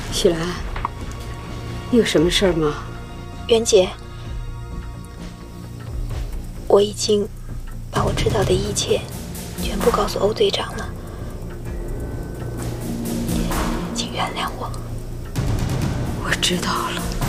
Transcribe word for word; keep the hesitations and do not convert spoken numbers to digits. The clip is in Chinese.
喜兰，你有什么事儿吗？ 袁姐，我已经把我知道的一切全部告诉欧队长了，请原谅我。 我知道了。